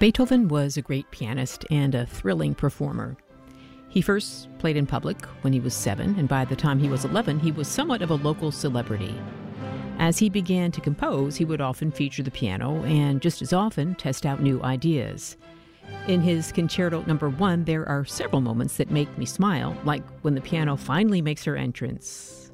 Beethoven was a great pianist and a thrilling performer. He first played in public when he was 7, and by the time he was 11, he was somewhat of a local celebrity. As he began to compose, he would often feature the piano and just as often test out new ideas. In his Concerto No. 1, there are several moments that make me smile, like when the piano finally makes her entrance.